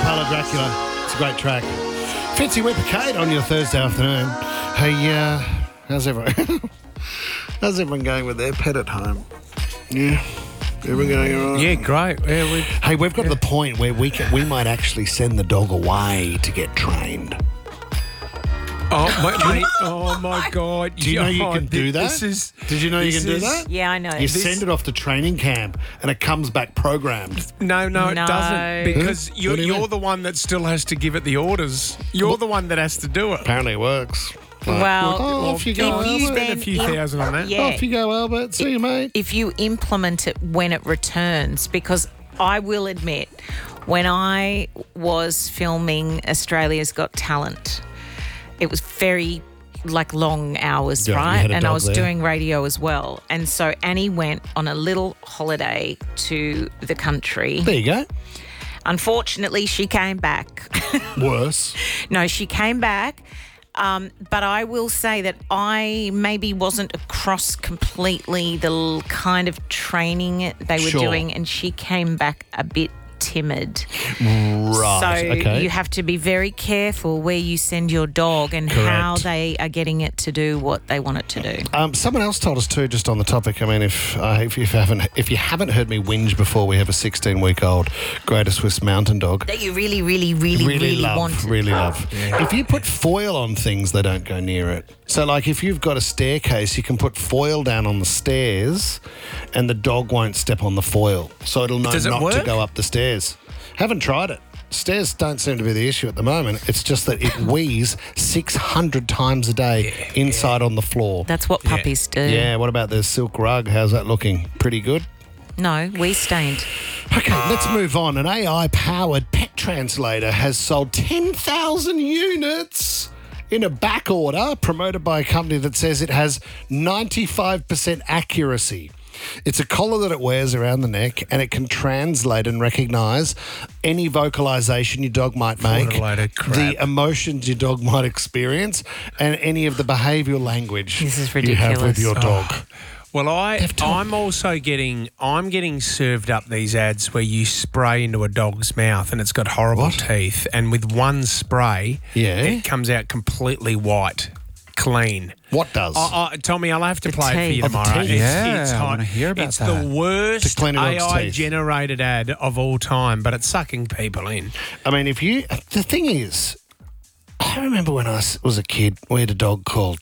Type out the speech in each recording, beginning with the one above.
Palo Dracula. It's a great track. Fitzy Whipper Kate on your Thursday afternoon. Hey, how's everyone? How's everyone going with their pet at home? Yeah. Everyone going all right? Yeah, great. Yeah, We've got to the point where we might actually send the dog away to get trained. Oh, mate, oh my God. Do you know you can do that? Did you know you can do that? Yeah, I know. You send it off to training camp and it comes back programmed. No, it No. doesn't. Because What do you you're mean? the one that still has to give it the orders. You're the one that has to do it. Apparently it works. Well, off you go, if you Albert. Spend a few thousand on that. Yeah. Off you go, Albert. See you, mate. if you implement it when it returns, because I will admit, when I was filming Australia's Got Talent, it was very long hours, Yeah, you right? had a And I dog was there. doing radio as well. And so Annie went on a little holiday to the country. There you go. Unfortunately, she came back. Worse. No, she came back. But I will say that I maybe wasn't across completely the kind of training they were Sure. doing, and she came back a bit timid. Right. So okay. you have to be very careful where you send your dog and how Correct. they are getting it to do what they want it to do. Someone else told us too, just on the topic. I mean, if you haven't heard me whinge before, we have a 16-week-old Greater Swiss Mountain Dog. That you really, really, really, really want. Really love. If you put foil on things, they don't go near it. So, like, if you've got a staircase, you can put foil down on the stairs, and the dog won't step on the foil, so it'll know Does it not to work? go up the stairs. Haven't tried it. Stairs don't seem to be the issue at the moment. It's just that it wheezes 600 times a day inside on the floor. That's what puppies do. Yeah, what about the silk rug? How's that looking? Pretty good? No, we stained. Okay, let's move on. An AI-powered pet translator has sold 10,000 units in a back order promoted by a company that says it has 95% accuracy. It's a collar that it wears around the neck, and it can translate and recognise any vocalisation your dog might make, What a load of crap. the emotions your dog might experience, and any of the behavioural language This is you have with ridiculous. your dog. Well, I'm also getting served up these ads where you spray into a dog's mouth and it's got horrible teeth, and with one spray, Yeah. it comes out completely white, clean. What does? Tommy, I'll have to play it for you teeth. Oh, the tomorrow. teeth. Yeah, it's I hot. wanna hear about it's that. the worst To clean a dog's teeth. AI-generated ad of all time, but it's sucking people in. I mean, the thing is, I remember when I was a kid, we had a dog called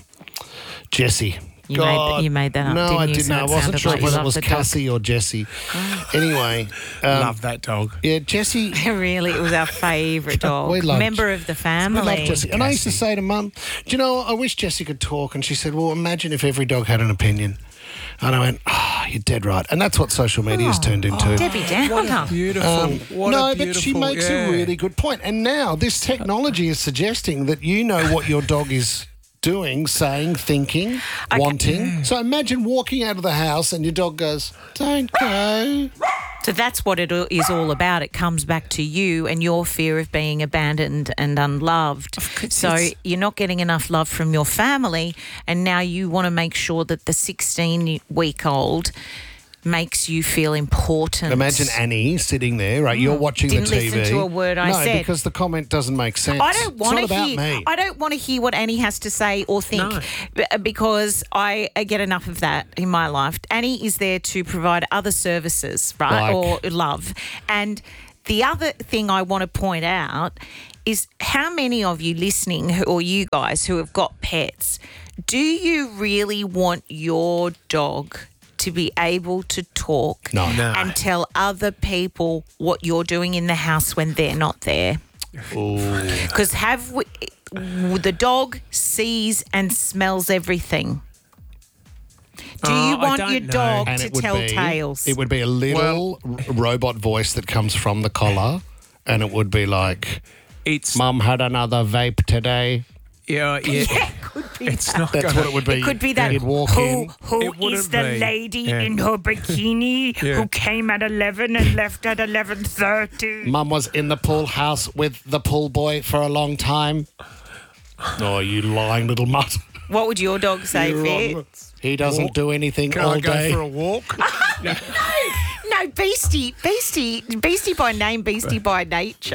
Jessie. You made that up, No, didn't I you? didn't. So I it wasn't sounded sure like you whether it loved was the dog. Cassie or Jessie. Anyway, Love that dog. yeah, Jessie. Really, it was our favourite dog. We loved- Member of the I family. love Jessie. And I used to say to Mum, do you know, I wish Jessie could talk. And she said, well, imagine if every dog had an opinion. And I went, you're dead right. And that's what social media has turned into. Debbie Downer. Beautiful. But she makes a really good point. And now this technology is suggesting that you know what your dog is doing, saying, thinking, wanting. So imagine walking out of the house and your dog goes, don't go. So that's what it is all about. It comes back to you and your fear of being abandoned and unloved. So you're not getting enough love from your family, and now you want to make sure that the 16-week-old makes you feel important. Imagine Annie sitting there, right? You're watching Didn't the TV. listen to a word I no, said. because the comment doesn't make sense. I don't want it's to not hear. about me. I don't want to hear what Annie has to say or think, because I get enough of that in my life. Annie is there to provide other services, right, Like? or love. And the other thing I want to point out is how many of you listening, or you guys who have got pets, do you really want your dog to be able to talk No. and tell other people what you're doing in the house when they're not there? Because the dog sees and smells everything. Do you I want don't your know. dog And to it would tell be, tales? It would be a little robot voice that comes from the collar, and it would be like, It's Mum had another vape today. yeah. could be It's that. not. That's gonna, what it would be. It could be that. You'd walk in. Who It wouldn't is the be. lady Yeah. in her bikini Yeah. who came at 11 and left at 11:30? Mum was in the pool house with the pool boy for a long time. Oh, you lying little mutt. What would your dog say, Fitz? He doesn't do anything Can all I go day. for a walk? No, Beastie by name, Beastie by nature.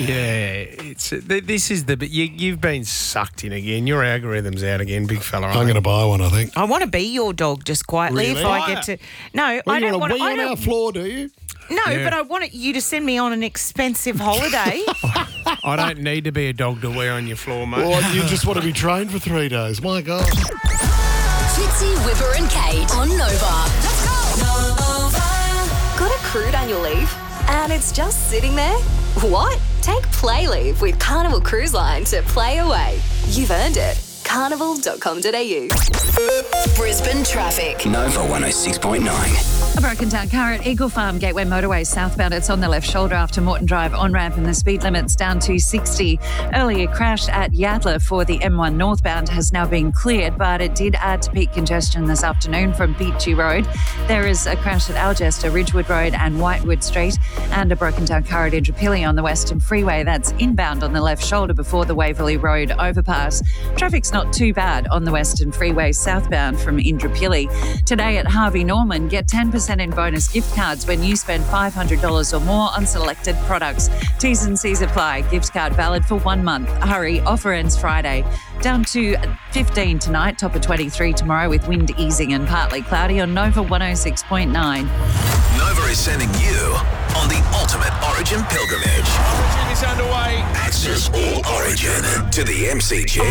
This is but you've been sucked in again. Your algorithm's out again, big fella. I'm going to buy one, I think. I want to be your dog just quietly Really? if I get to. No, Well, I you don't want want to wee on our floor, do you? No, but I want you to send me on an expensive holiday. I don't need to be a dog to wear on your floor, mate. Or you just want to be trained for 3 days. My God. Fitzy, Whipper and Kate on Nova. Let's go! Nova. Got a crude annual leave and it's just sitting there? What? Take Play Leave with Carnival Cruise Line to play away. You've earned it. Carnival.com.au. Brisbane traffic. Nova 106.9. A broken down car at Eagle Farm Gateway Motorway southbound. It's on the left shoulder after Morton Drive on ramp and the speed limit's down to 60. Earlier crash at Yatala for the M1 northbound has now been cleared, but it did add to peak congestion this afternoon from Beachy Road. There is a crash at Algester, Ridgewood Road and Whitewood Street, and a broken down car at Indooroopilly on the Western Freeway. That's inbound on the left shoulder before the Waverley Road overpass. Traffic's not too bad on the Western Freeway southbound from Indooroopilly. Today at Harvey Norman, get 10% in bonus gift cards when you spend $500 or more on selected products. T's and C's apply. Gift card valid for 1 month. Hurry, offer ends Friday. Down to 15 tonight, top of 23 tomorrow with wind easing and partly cloudy on Nova 106.9. Nova is sending you on the ultimate Origin pilgrimage. Origin is underway. Access all Origin to the MCG.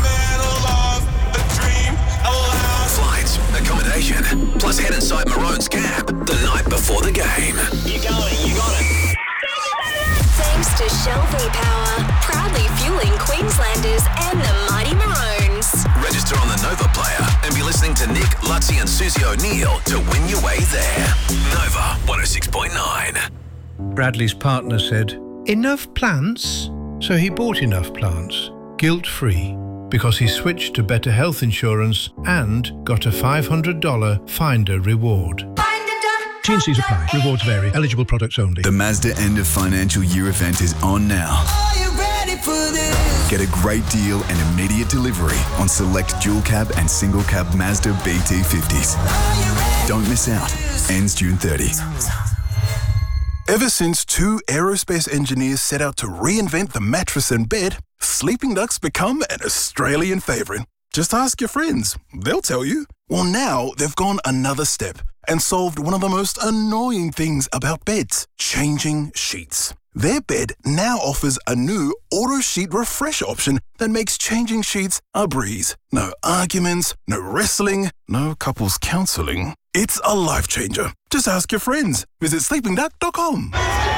Flights, accommodation, plus head inside Maroon's cab the night before the game. You got it. Thanks to Shell V-Power, proudly fueling Queenslanders and the mighty Maroons. Register on the Nova player and be listening to Nick, Lutzi and Susie O'Neill to win your way there. Nova 106.9. Bradley's partner said, "Enough plants?" So he bought enough plants, guilt-free, because he switched to better health insurance and got a $500 Finder reward. T&Cs apply. Rewards vary. Eligible products only. The Mazda end of financial year event is on now. Are you ready for this? Get a great deal and immediate delivery on select dual cab and single cab Mazda BT50s. Don't miss out. Ends June 30. Ever since 2 aerospace engineers set out to reinvent the mattress and bed, sleeping ducks become an Australian favourite. Just ask your friends. They'll tell you. Well, now they've gone another step and solved one of the most annoying things about beds, changing sheets. Their bed now offers a new auto sheet refresh option that makes changing sheets a breeze. No arguments, no wrestling, no couples counselling. It's a life changer. Just ask your friends. Visit sleepingduck.com.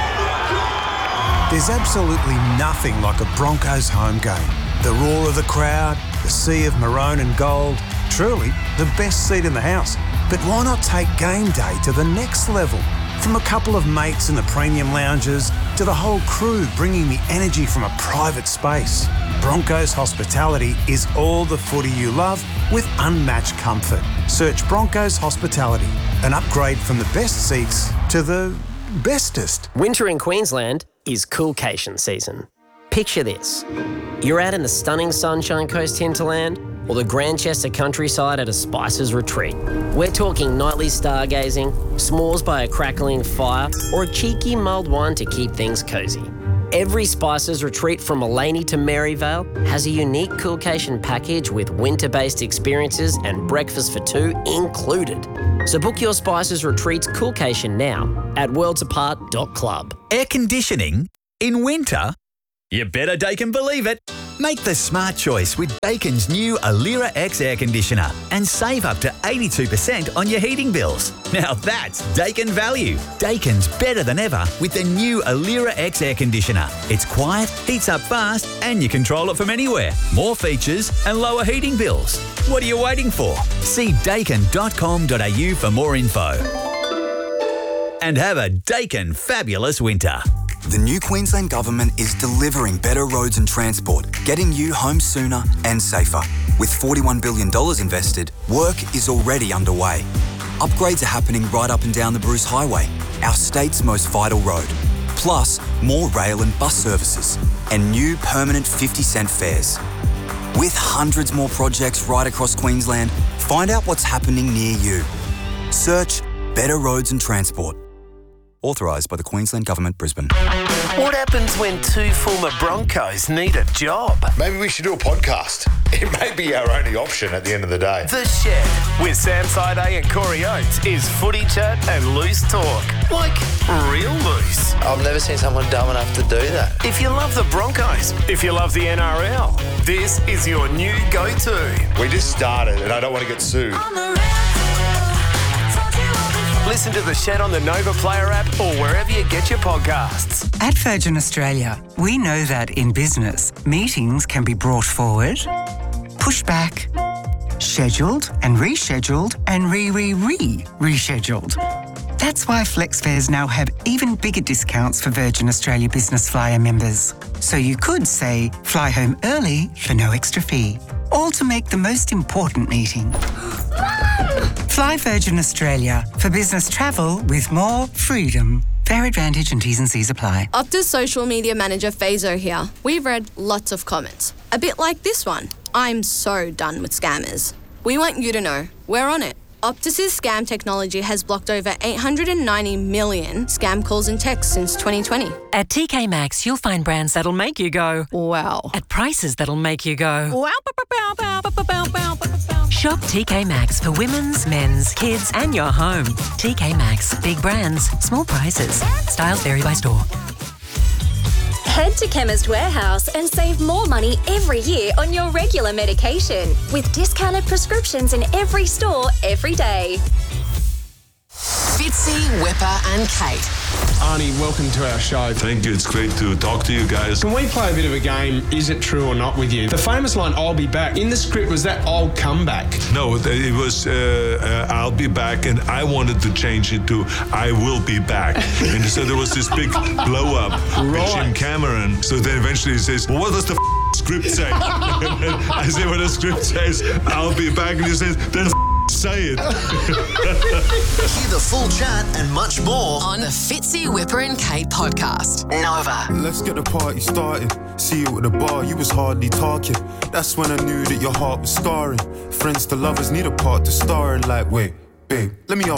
There's absolutely nothing like a Broncos home game. The roar of the crowd, the sea of maroon and gold, truly the best seat in the house. But why not take game day to the next level? From a couple of mates in the premium lounges to the whole crew bringing the energy from a private space. Broncos Hospitality is all the footy you love with unmatched comfort. Search Broncos Hospitality, an upgrade from the best seats to the bestest. Winter in Queensland is coolcation season. Picture this. You're out in the stunning Sunshine Coast hinterland or the Grandchester countryside at a Spices retreat. We're talking nightly stargazing, s'mores by a crackling fire, or a cheeky mulled wine to keep things cosy. Every Spices retreat from Mullaney to Maryvale has a unique coolcation package with winter-based experiences and breakfast for 2 included. So book your Spices retreats coolcation now at worldsapart.club. Air conditioning in winter? You better Daikin believe it. Make the smart choice with Daikin's new Alira X air conditioner and save up to 82% on your heating bills. Now that's Daikin value. Daikin's better than ever with the new Alira X air conditioner. It's quiet, heats up fast, and you control it from anywhere. More features and lower heating bills. What are you waiting for? See daikin.com.au for more info. And have a Daikin fabulous winter. The new Queensland Government is delivering better roads and transport, getting you home sooner and safer. With $41 billion invested, work is already underway. Upgrades are happening right up and down the Bruce Highway, our state's most vital road. Plus, more rail and bus services, and new permanent 50-cent fares. With hundreds more projects right across Queensland, find out what's happening near you. Search Better Roads and Transport. Authorised by the Queensland Government, Brisbane. What happens when two former Broncos need a job? Maybe we should do a podcast. It may be our only option at the end of the day. The Shed with Sam Side and Corey Oates is footy chat and loose talk. Like real loose. I've never seen someone dumb enough to do that. If you love the Broncos, if you love the NRL, this is your new go-to. We just started and I don't want to get sued. Listen to The Shed on the Nova Player app or wherever you get your podcasts. At Virgin Australia, we know that in business, meetings can be brought forward, pushed back, scheduled and rescheduled and rescheduled. That's why FlexFares now have even bigger discounts for Virgin Australia Business Flyer members. So you could say, fly home early for no extra fee. All to make the most important meeting. Fly Virgin Australia for business travel with more freedom. Fair advantage and T's and C's apply. Optus social media manager Fazo here. We've read lots of comments. A bit like this one. I'm so done with scammers. We want you to know we're on it. Optus's scam technology has blocked over 890 million scam calls and texts since 2020. At TK Maxx, you'll find brands that'll make you go, wow. At prices that'll make you go, wow. Shop TK Maxx for women's, men's, kids, and your home. TK Maxx. Big brands, small prices. Styles vary by store. Head to Chemist Warehouse and save more money every year on your regular medication with discounted prescriptions in every store every day. Fitzy, Whipper and Kate. Arnie, welcome to our show. Thank you. It's great to talk to you guys. Can we play a bit of a game, is it true or not, with you? The famous line, I'll be back, in the script, was that I'll come back? No, it was I'll be back, and I wanted to change it to I will be back. And so there was this big blow-up with Jim Cameron. So then eventually he says, well, what does the script say? I say, what the script says, I'll be back. And he says, then say it. Hear the full chat and much more on the Fitzy, Whipper and Kate podcast. Nova. Let's get the party started. See you at the bar, you was hardly talking. That's when I knew that your heart was scarring. Friends to lovers need a part to star in. Like, wait, babe, let me ask